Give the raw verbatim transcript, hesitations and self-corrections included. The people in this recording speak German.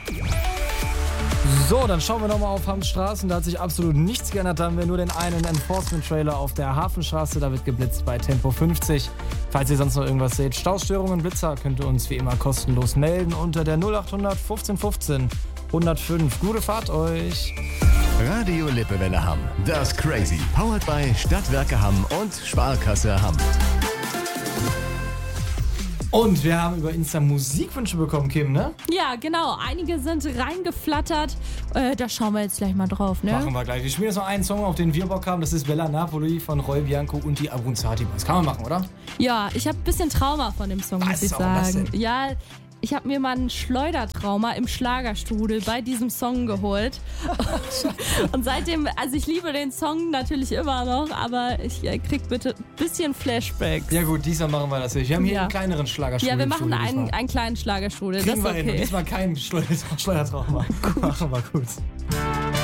So, dann schauen wir nochmal auf Hams Straßen. Da hat sich absolut nichts geändert. Da haben wir nur den einen Enforcement-Trailer auf der Hafenstraße. Da wird geblitzt bei Tempo fünfzig. Falls ihr sonst noch irgendwas seht, Staustörungen, Blitzer, könnt ihr uns wie immer kostenlos melden unter der null acht hundert fünfzehn fünfzehn hundertfünf. Gute Fahrt euch! Radio Lippewelle Hamm. Das Crazy. Powered by Stadtwerke Hamm und Sparkasse Hamm. Und wir haben über Insta Musikwünsche bekommen, Kim, ne? Ja, genau. Einige sind reingeflattert. Äh, da schauen wir jetzt gleich mal drauf, ne? Machen wir gleich. Wir spielen jetzt noch einen Song, auf den wir Bock haben. Das ist Bella Napoli von Roy Bianco und die Abruzzati Boys. Kann man machen, oder? Ja, ich habe ein bisschen Trauma von dem Song, Was muss ich ist auch das sagen. denn? Ja, ich habe mir mal ein Schleudertrauma im Schlagerstrudel bei diesem Song geholt. Und seitdem, also ich liebe den Song natürlich immer noch, aber ich äh, krieg bitte ein bisschen Flashbacks. Ja gut, diesmal machen wir das nicht. Wir haben hier Ja. einen kleineren Schlagerstrudel. Ja, wir machen Studio einen, diesmal. einen kleinen Schlagerstrudel. Kriegen Das wir ist hin. Und okay. diesmal keinen Schleudertrauma. Machen wir gut.